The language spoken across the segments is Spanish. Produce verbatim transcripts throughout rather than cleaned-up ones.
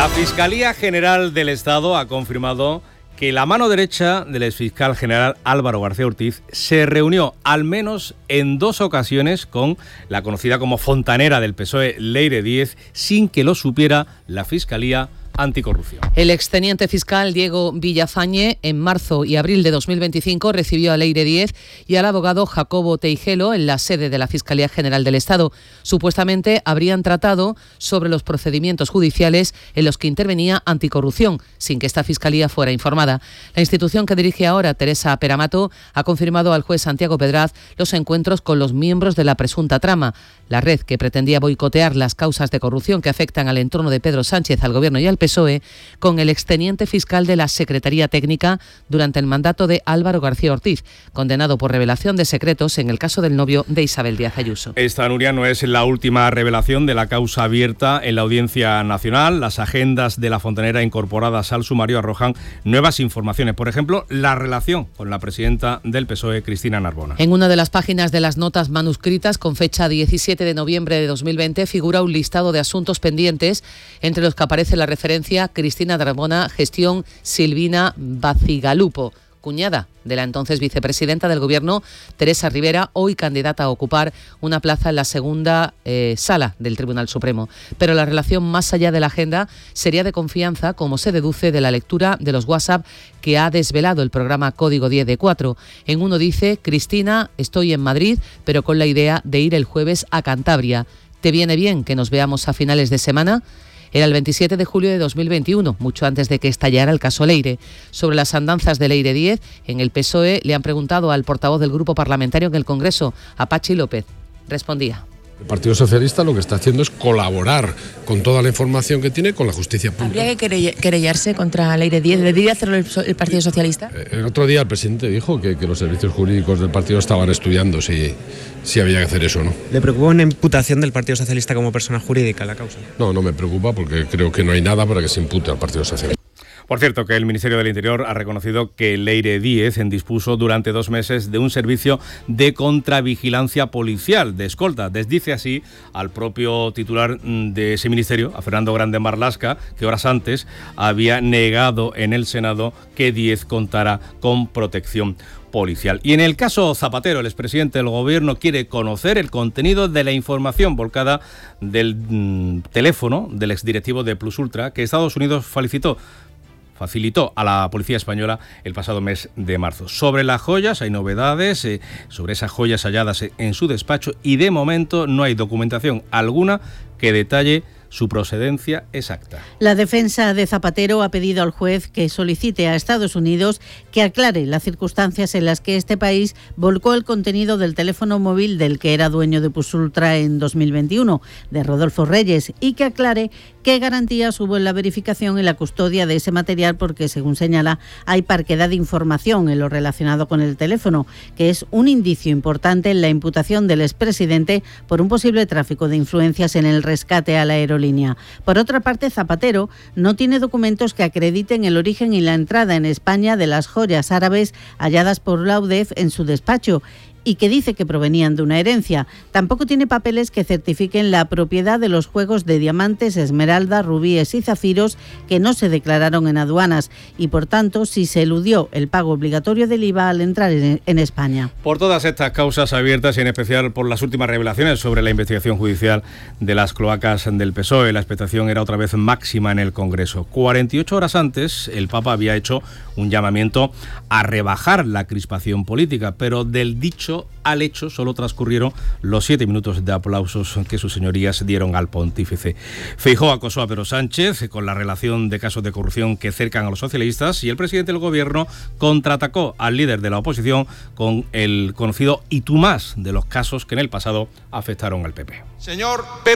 La Fiscalía General del Estado ha confirmado que la mano derecha del exfiscal general Álvaro García Ortiz se reunió al menos en dos ocasiones con la conocida como fontanera del P S O E, Leire Díez, sin que lo supiera la Fiscalía Anticorrupción. El exteniente fiscal Diego Villafañe en marzo y abril de dos mil veinticinco recibió a Leire Díez y al abogado Jacobo Teijelo en la sede de la Fiscalía General del Estado. Supuestamente habrían tratado sobre los procedimientos judiciales en los que intervenía Anticorrupción, sin que esta fiscalía fuera informada. La institución que dirige ahora Teresa Peramato ha confirmado al juez Santiago Pedraz los encuentros con los miembros de la presunta trama. La red que pretendía boicotear las causas de corrupción que afectan al entorno de Pedro Sánchez, al Gobierno y al P S O E, con el exteniente fiscal de la Secretaría Técnica durante el mandato de Álvaro García Ortiz, condenado por revelación de secretos en el caso del novio de Isabel Díaz Ayuso. Esta, Nuria, no es la última revelación de la causa abierta en la Audiencia Nacional. Las agendas de la fontanera incorporadas al sumario arrojan nuevas informaciones. Por ejemplo, la relación con la presidenta del P S O E, Cristina Narbona. En una de las páginas de las notas manuscritas, con fecha diecisiete de noviembre de dos mil veinte, figura un listado de asuntos pendientes, entre los que aparece la referencia Cristina Narbona, gestión Silvina Bacigalupo, cuñada de la entonces vicepresidenta del Gobierno, Teresa Rivera, hoy candidata a ocupar una plaza en la segunda eh, sala del Tribunal Supremo. Pero la relación más allá de la agenda sería de confianza, como se deduce de la lectura de los WhatsApp que ha desvelado el programa Código diez de cuatro. En uno dice: Cristina, estoy en Madrid, pero con la idea de ir el jueves a Cantabria. ¿Te viene bien que nos veamos a finales de semana? Era el veintisiete de julio de dos mil veintiuno, mucho antes de que estallara el caso Leire. Sobre las andanzas de Leire Díez, en el P S O E le han preguntado al portavoz del grupo parlamentario en el Congreso, a Pachi López. Respondía: el Partido Socialista lo que está haciendo es colaborar con toda la información que tiene con la justicia pública. ¿Habría que querellarse contra Leire Díez? ¿Debería hacerlo el, el Partido Socialista? El otro día el presidente dijo que, que los servicios jurídicos del partido estaban estudiando si, si había que hacer eso o no. ¿Le preocupa una imputación del Partido Socialista como persona jurídica en la causa? No, no me preocupa porque creo que no hay nada para que se impute al Partido Socialista. Por cierto, que el Ministerio del Interior ha reconocido que Leire Díez dispuso durante dos meses de un servicio de contravigilancia policial, de escolta. Desdice así al propio titular de ese ministerio, a Fernando Grande Marlaska, que horas antes había negado en el Senado que Díez contara con protección policial. Y en el caso Zapatero, el expresidente del Gobierno quiere conocer el contenido de la información volcada del mm, teléfono del exdirectivo de Plus Ultra que Estados Unidos felicitó. facilitó a la policía española el pasado mes de marzo. Sobre las joyas hay novedades, eh, sobre esas joyas halladas en su despacho, y de momento no hay documentación alguna que detalle su procedencia exacta. La defensa de Zapatero ha pedido al juez que solicite a Estados Unidos que aclare las circunstancias en las que este país volcó el contenido del teléfono móvil del que era dueño de Plus Ultra en dos mil veintiuno, de Rodolfo Reyes, y que aclare qué garantías hubo en la verificación y la custodia de ese material, porque, según señala, hay parquedad de información en lo relacionado con el teléfono, que es un indicio importante en la imputación del expresidente por un posible tráfico de influencias en el rescate a la aerolínea. Por otra parte, Zapatero no tiene documentos que acrediten el origen y la entrada en España de las joyas árabes halladas por la U D E F en su despacho y que dice que provenían de una herencia. Tampoco tiene papeles que certifiquen la propiedad de los juegos de diamantes, esmeralda, rubíes y zafiros que no se declararon en aduanas y, por tanto, si se eludió el pago obligatorio del I V A al entrar en, en España. Por todas estas causas abiertas y en especial por las últimas revelaciones sobre la investigación judicial de las cloacas del P S O E, la expectación era otra vez máxima en el Congreso. cuarenta y ocho horas antes, el Papa había hecho un llamamiento a rebajar la crispación política, pero del dicho al hecho solo transcurrieron los siete minutos de aplausos que sus señorías dieron al pontífice. Feijóo acosó a Pedro Sánchez con la relación de casos de corrupción que cercan a los socialistas, y el presidente del Gobierno contraatacó al líder de la oposición con el conocido "y tú más" de los casos que en el pasado afectaron al P P. Señor P.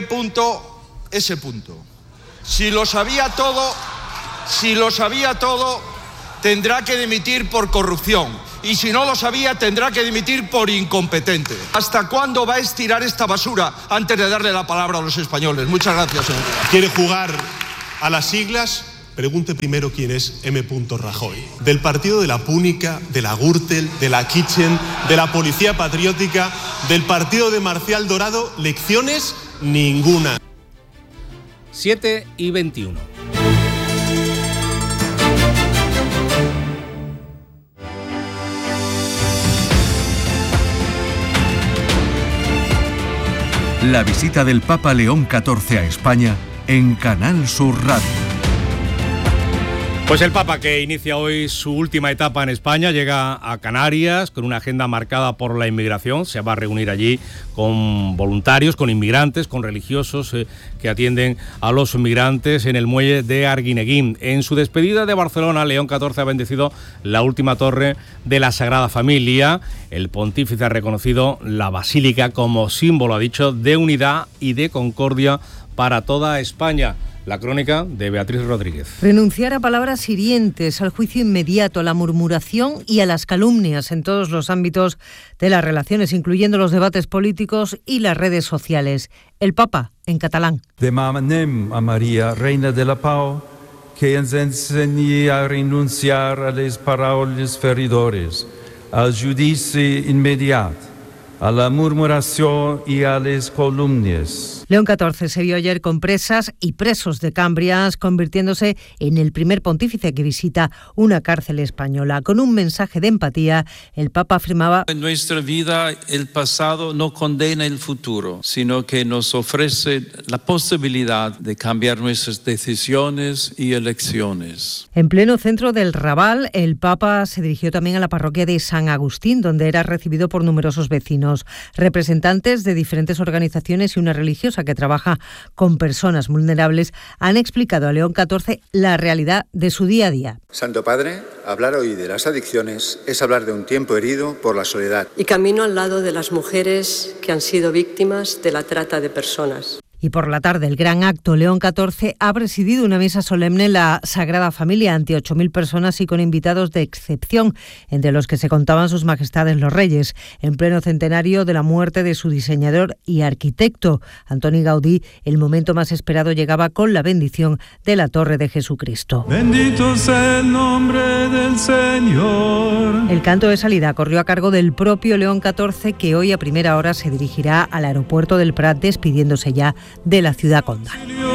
S. Si lo sabía todo, si lo sabía todo, tendrá que dimitir por corrupción. Y si no lo sabía, tendrá que dimitir por incompetente. ¿Hasta cuándo va a estirar esta basura antes de darle la palabra a los españoles? Muchas gracias, señor. ¿Quiere jugar a las siglas? Pregunte primero quién es M. Rajoy. Del partido de la Púnica, de la Gürtel, de la Kitchen, de la Policía Patriótica, del partido de Marcial Dorado, lecciones ninguna. siete y veintiuno. La visita del Papa León catorce a España en Canal Sur Radio. Pues el Papa, que inicia hoy su última etapa en España, llega a Canarias con una agenda marcada por la inmigración. Se va a reunir allí con voluntarios, con inmigrantes, con religiosos eh, que atienden a los inmigrantes en el muelle de Arguineguín. En su despedida de Barcelona, León catorce ha bendecido la última torre de la Sagrada Familia. El pontífice ha reconocido la basílica como símbolo, ha dicho, de unidad y de concordia para toda España. La crónica de Beatriz Rodríguez. Renunciar a palabras hirientes, al juicio inmediato, a la murmuración y a las calumnias en todos los ámbitos de las relaciones, incluyendo los debates políticos y las redes sociales. El Papa, en catalán. Demanem a Maria, Reina de la Pau, que ens ensenyi a renunciar a les paraules feridores, al judici immediat, a la murmuración y a las calumnias. León catorce se vio ayer con presas y presos de Cambrias, convirtiéndose en el primer pontífice que visita una cárcel española. Con un mensaje de empatía, el Papa afirmaba: en nuestra vida el pasado no condena el futuro, sino que nos ofrece la posibilidad de cambiar nuestras decisiones y elecciones. En pleno centro del Raval, el Papa se dirigió también a la parroquia de San Agustín, donde era recibido por numerosos vecinos, representantes de diferentes organizaciones y una religiosa que trabaja con personas vulnerables, han explicado a León catorce la realidad de su día a día. Santo Padre, hablar hoy de las adicciones es hablar de un tiempo herido por la soledad. Y camino al lado de las mujeres que han sido víctimas de la trata de personas. Y por la tarde, el gran acto. León catorce ha presidido una misa solemne en la Sagrada Familia ante ocho mil personas y con invitados de excepción, entre los que se contaban sus majestades los reyes, en pleno centenario de la muerte de su diseñador y arquitecto, Antoni Gaudí. El momento más esperado llegaba con la bendición de la Torre de Jesucristo. Bendito sea el nombre del Señor. El canto de salida corrió a cargo del propio León catorce, que hoy a primera hora se dirigirá al aeropuerto del Prat, despidiéndose ya de la ciudad condal.